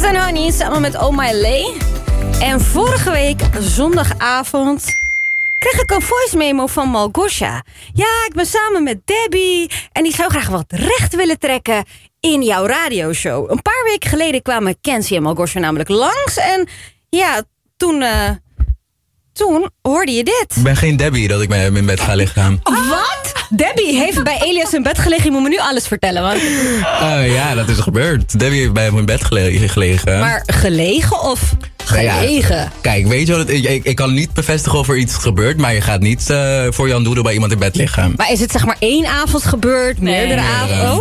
en Honey samen met Oh My Lay. En vorige week, zondagavond, kreeg ik een voice memo van Malgosha. Ja, ik ben samen met Debbie en die zou graag wat recht willen trekken in jouw radioshow. Een paar weken geleden kwamen Kenzie en Malgosha namelijk langs. En ja, toen hoorde je dit. Ik ben geen Debbie dat ik met hem in bed ga liggen. Wat? Debbie heeft bij Elias in bed gelegen. Je moet me nu alles vertellen. Want... ja, dat is gebeurd. Debbie heeft bij hem in bed gelegen. Maar gelegen of gelegen? Ja, kijk, weet je wat? Ik kan niet bevestigen of er iets gebeurt. Maar je gaat niet voor Jan Doedel bij iemand in bed liggen. Maar is het zeg maar 1 avond gebeurd? Meerdere avonden?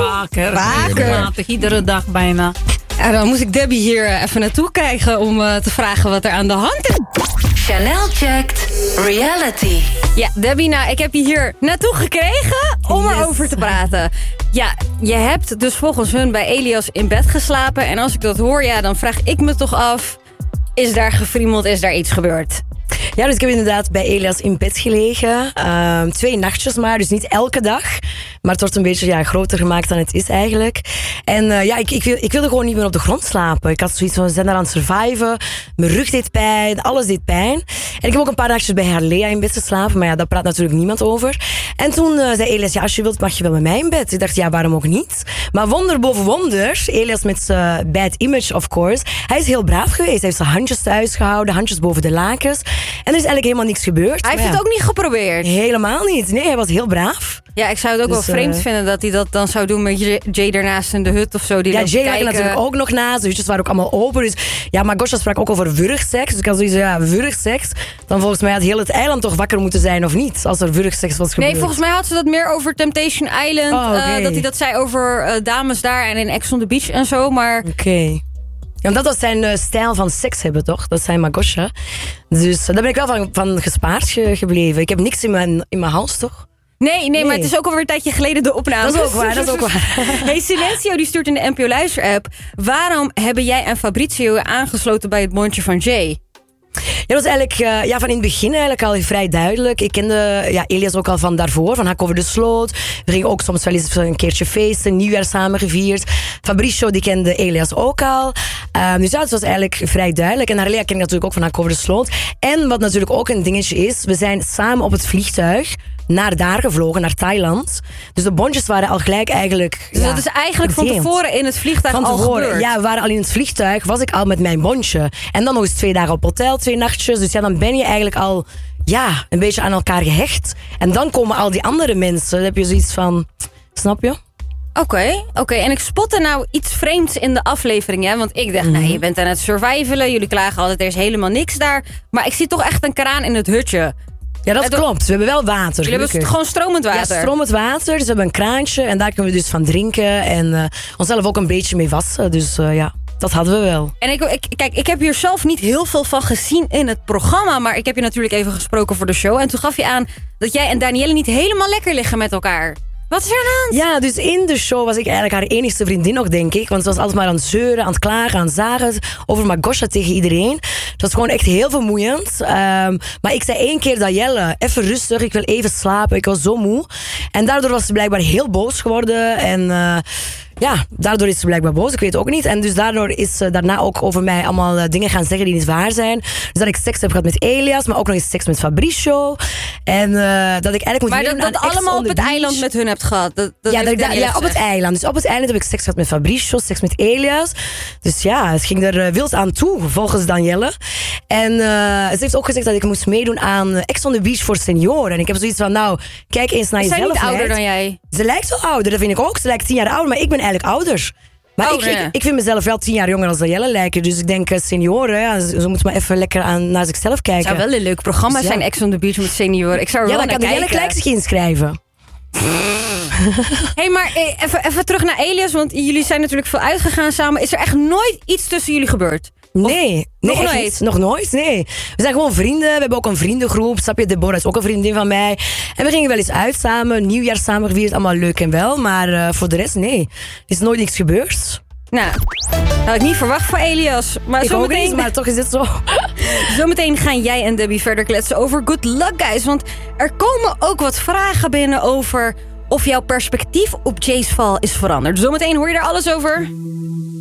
Vaker. Iedere dag bijna. En dan moest ik Debbie hier even naartoe krijgen om te vragen wat er aan de hand is. Chanel checkt reality. Ja, Debbie, nou, ik heb je hier naartoe gekregen om erover te praten. Ja, je hebt dus volgens hun bij Elias in bed geslapen. En als ik dat hoor, ja, dan vraag ik me toch af... Is daar gefriemeld, is daar iets gebeurd? Ja, dus ik heb inderdaad bij Elias in bed gelegen. 2 nachtjes maar, dus niet elke dag. Maar het wordt een beetje groter gemaakt dan het is eigenlijk. En ik wilde gewoon niet meer op de grond slapen. Ik had zoiets van, we zijn daar aan het surviven. Mijn rug deed pijn, alles deed pijn. En ik heb ook een paar nachtjes bij Harlea in bed geslapen. Maar ja, daar praat natuurlijk niemand over. En toen zei Elias, ja, als je wilt mag je wel met mij in bed. Ik dacht, ja, waarom ook niet? Maar wonder boven wonder, Elias met zijn bad image, of course. Hij is heel braaf geweest. Hij heeft zijn handjes thuis gehouden, handjes boven de lakens. En er is eigenlijk helemaal niks gebeurd. Hij heeft het ook niet geprobeerd? Helemaal niet. Nee, hij was heel braaf. Ja, ik zou het ook wel vreemd vinden dat hij dat dan zou doen met Jay daarnaast in de hut of zo. Ja, Jay lag natuurlijk ook nog naast. De hutjes waren ook allemaal open. Dus ja, Malgosha sprak ook over wurgseks. Dus ik had zoiets van, ja, wurgseks. Dan volgens mij had heel het eiland toch wakker moeten zijn of niet? Als er wurgseks was gebeurd. Nee, volgens mij had ze dat meer over Temptation Island. Dat hij dat zei over dames daar en in Ex on the Beach en zo. Maar... Oké. Ja, dat was zijn stijl van seks hebben, toch? Dat zijn Malgosha. Dus daar ben ik wel van gespaard gebleven. Ik heb niks in mijn hals, toch? Nee, maar het is ook alweer een tijdje geleden de opname. Dat is ook waar. Hey, Silencio die stuurt in de NPO Luister-app. Waarom hebben jij en Fabrizio aangesloten bij het mondje van Jay? Ja, dat was eigenlijk van in het begin eigenlijk al vrij duidelijk. Ik kende Elias ook al van daarvoor, van Hak over de Sloot. We gingen ook soms wel eens een keertje feesten, nieuwjaar samen gevierd. Fabricio, die kende Elias ook al. Dus ja, het was eigenlijk vrij duidelijk. En Harlea ken ik natuurlijk ook van Hak over de Sloot. En wat natuurlijk ook een dingetje is, we zijn samen op het vliegtuig naar daar gevlogen, naar Thailand. Dus de bondjes waren al gelijk eigenlijk... Dus dat is eigenlijk van tevoren in het vliegtuig al gebeurd? Ja, we waren al in het vliegtuig, was ik al met mijn bondje. En dan nog eens 2 dagen op hotel, 2 nachtjes. Dus ja, dan ben je eigenlijk al een beetje aan elkaar gehecht. En dan komen al die andere mensen. Dan heb je zoiets van... Snap je? Oké. En ik spotte nou iets vreemds in de aflevering, hè? Want ik dacht, je bent aan het survivalen. Jullie klagen altijd, er is helemaal niks daar. Maar ik zie toch echt een kraan in het hutje. Ja, dat klopt. We hebben wel water. Jullie hebben gewoon stromend water? Ja, stromend water. Dus we hebben een kraantje en daar kunnen we dus van drinken. En onszelf ook een beetje mee wassen. Dus dat hadden we wel. En ik heb hier zelf niet heel veel van gezien in het programma. Maar ik heb je natuurlijk even gesproken voor de show. En toen gaf je aan dat jij en Danielle niet helemaal lekker liggen met elkaar. Wat is er aan de hand? Ja, dus in de show was ik eigenlijk haar enigste vriendin nog, denk ik. Want ze was altijd maar aan het zeuren, aan het klagen, aan het zagen over Malgosha tegen iedereen. Het was gewoon echt heel vermoeiend. Maar ik zei 1 keer, Danielle, even rustig, ik wil even slapen. Ik was zo moe. En daardoor was ze blijkbaar heel boos geworden. En daardoor is ze blijkbaar boos, ik weet het ook niet. En dus daardoor is ze daarna ook over mij allemaal dingen gaan zeggen die niet waar zijn. Dus dat ik seks heb gehad met Elias, maar ook nog eens seks met Fabricio. En dat ik eigenlijk moet meedoen aan Ex on the Beach. Maar dat allemaal op het eiland met hun hebt gehad? Op het eiland. Dus op het eiland heb ik seks gehad met Fabricio, seks met Elias. Dus ja, het ging er wild aan toe, volgens Danielle. En ze heeft ook gezegd dat ik moest meedoen aan Ex on the Beach voor senioren. En ik heb zoiets van, nou, kijk eens naar jezelf. Ze zijn niet ouder dan jij? Ze lijkt wel ouder, dat vind ik ook. Ze lijkt 10 jaar ouder, maar ik ben eigenlijk ouder. Maar ik vind mezelf wel 10 jaar jonger dan Danielle lijken. Dus ik denk senioren, ze moeten maar even lekker naar zichzelf kijken. Het zou wel een leuk programma zijn, Ex on the Beach met senioren. Ik zou er wel naar kijken. Ja, dan kan Danielle gelijk zich inschrijven. Hey, maar even terug naar Elias, want jullie zijn natuurlijk veel uitgegaan samen. Is er echt nooit iets tussen jullie gebeurd? Nee, nog nooit. We zijn gewoon vrienden. We hebben ook een vriendengroep. Snap je? Deborah is ook een vriendin van mij. En we gingen wel eens uit samen. Nieuwjaar samen gevierd. Allemaal leuk en wel. Maar voor de rest, nee. Er is nooit niks gebeurd. Nou, had ik niet verwacht van Elias. Maar ik ook niet, maar toch is het zo. Zometeen gaan jij en Debbie verder kletsen over good luck, guys. Want er komen ook wat vragen binnen over of jouw perspectief op Jay's val is veranderd. Zometeen hoor je daar alles over.